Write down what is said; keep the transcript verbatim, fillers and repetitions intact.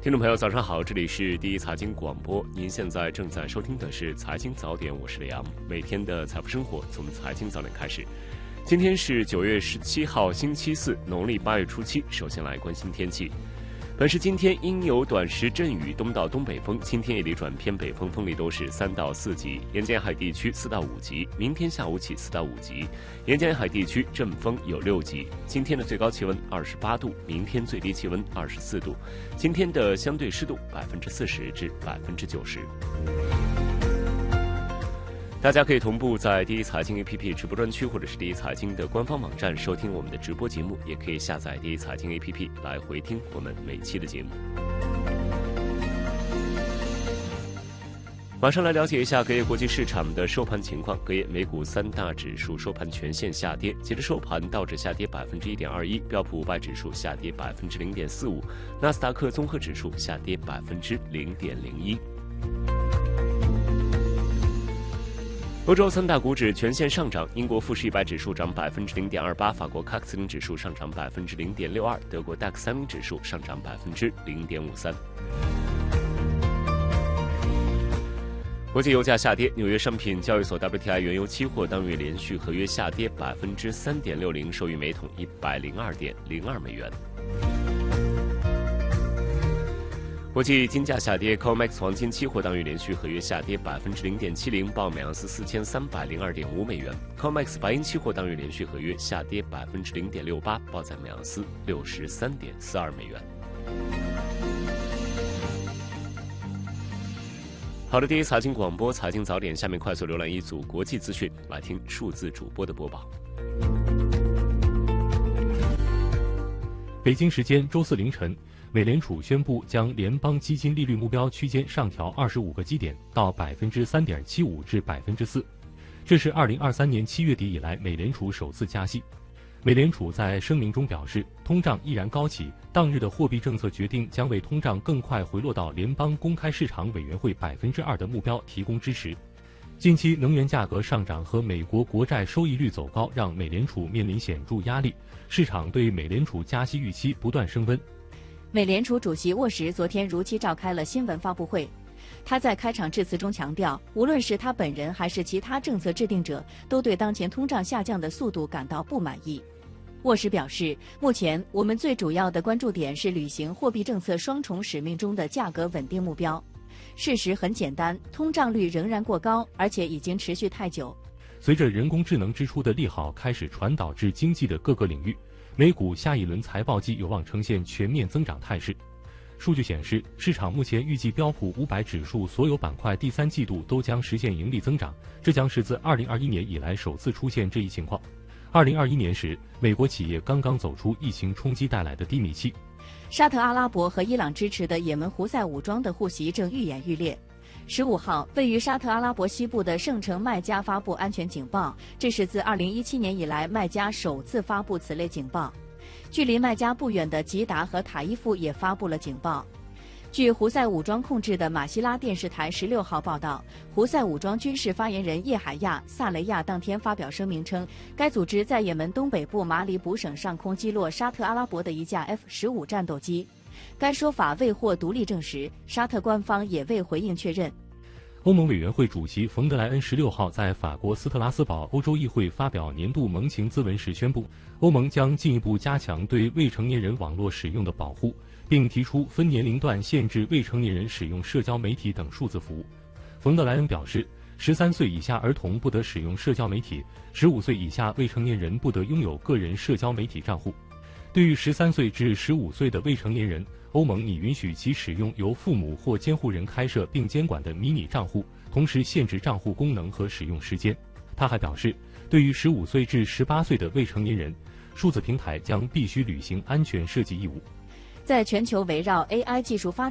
听众朋友，早上好，这里是第一财经广播，您现在正在收听的是财经早点，我是李阳。每天的财富生活从财经早点开始。今天是九月十七号，星期四，农历八月初七。首先来关心天气。本市今天因有短时阵雨，东到东北风，今天夜里转偏北风，风力都是三到四级，沿沿海地区四到五级。明天下午起四到五级，沿沿海地区阵风有六级。今天的最高气温二十八度，明天最低气温二十四度。今天的相对湿度百分之四十至百分之九十。大家可以同步在第一财经 A P P 直播专区或者是第一财经的官方网站收听我们的直播节目，也可以下载第一财经 A P P 来回听我们每期的节目。马上来了解一下隔夜国际市场的收盘情况。隔夜美股三大指数收盘全线下跌，截至收盘，道指下跌百分之一点二一，标普五百指数下跌百分之零点四五，纳斯达克综合指数下跌百分之零点零一。欧洲三大股指全线上涨，英国富时一百指数涨百分之零点二八，法国 C A C 四零指数上涨百分之零点六二，德国 D A X 三零指数上涨百分之零点五三。国际油价下跌，纽约商品交易所 W T I 原油期货当月连续合约下跌百分之三点六零，收于每桶一百零二点零二美元。国际金价下跌 ，C O M E X 黄金期货当月连续合约下跌百分之零点七零，报每盎司四千三百零二点五美元。C O M E X 白银期货当月连续合约下跌百分之零点六八，报在每盎司六十三点四二美元。好的，第一财经广播财经早点，下面快速浏览一组国际资讯，来听数字主播的播报。 北京时间周四凌晨，美联储宣布将联邦基金利率目标区间上调二十五个基点到百分之三点七五至百分之四，这是二零二三年七月底以来美联储首次加息。美联储在声明中表示，通胀依然高企，当日的货币政策决定将为通胀更快回落到联邦公开市场委员会百分之二的目标提供支持。近期能源价格上涨和美国国债收益率走高，让美联储面临显著压力，市场对美联储加息预期不断升温。 美联储主席沃什昨天如期召开了新闻发布会，他在开场致辞中强调，无论是他本人还是其他政策制定者，都对当前通胀下降的速度感到不满意。沃什表示，目前我们最主要的关注点是履行货币政策双重使命中的价格稳定目标。事实很简单，通胀率仍然过高，而且已经持续太久。 随着人工智能支出的利好开始传导至经济的各个领域，美股下一轮财报季有望呈现全面增长态势。数据显示，市场目前预计标普五百指数所有板块第三季度都将实现盈利增长，这将是自二零二一年以来首次出现这一情况。二零二一年时，美国企业刚刚走出疫情冲击带来的低迷期。 沙特阿拉伯和伊朗支持的也门胡塞武装的互袭正愈演愈烈。十五号，位于沙特阿拉伯西部的圣城麦加发布安全警报，这是自二零一七年以来麦加首次发布此类警报。距离麦加不远的吉达和塔伊夫也发布了警报。据胡塞武装控制的马希拉电视台十六号报道，胡塞武装军事发言人叶海亚·萨雷亚当天发表声明称，该组织在也门东北部马里卜省上空击落沙特阿拉伯的一架 F 十五 战斗机。该说法未获独立证实，沙特官方也未回应确认。 欧盟委员会主席冯德莱恩十六号在法国斯特拉斯堡欧洲议会发表年度盟情咨文时宣布，欧盟将进一步加强对未成年人网络使用的保护，并提出分年龄段限制未成年人使用社交媒体等数字服务。冯德莱恩表示，十三岁以下儿童不得使用社交媒体，十五岁以下未成年人不得拥有个人社交媒体账户。对于十三岁至十五岁的未成年人，欧盟拟允许其使用由父母或监护人开设并监管的迷你账户，同时限制账户功能和使用时间。他还表示，对于十五岁至十八岁的未成年人，数字平台将必须履行安全设计义务。 在全球围绕 A I 技术发